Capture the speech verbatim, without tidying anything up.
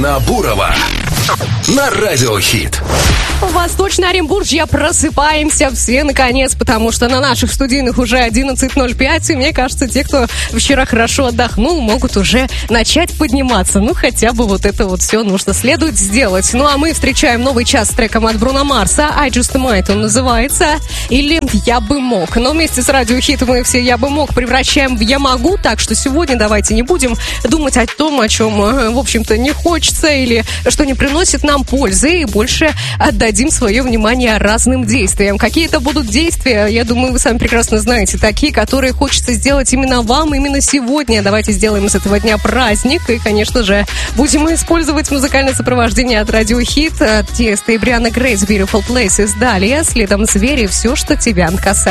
Тина Бурова на Радио Хит. Восточно-Оренбуржье, просыпаемся все наконец, потому что на наших студийных уже одиннадцать ноль пять, и мне кажется, те, кто вчера хорошо отдохнул, могут уже начать подниматься. Ну, хотя бы вот это вот все нужно следует сделать. Ну, а мы встречаем новый час с треком от Бруно Марса, I Just Might он называется, или «Я бы мог». Но вместе с Радио Хит мы все «Я бы мог» превращаем в «Я могу», так что сегодня давайте не будем думать о том, о чем, в общем-то, не хочется или что не приносит нам пользы, и больше отдадим свое внимание разным действиям. Какие это будут действия, я думаю, вы сами прекрасно знаете, такие, которые хочется сделать именно вам, именно сегодня. Давайте сделаем из этого дня праздник, и, конечно же, будем использовать музыкальное сопровождение от Радио Хит, от Тиеста и Брианны Грейс, Beautiful Places. Далее, следом «Звери», все, что тебя касается.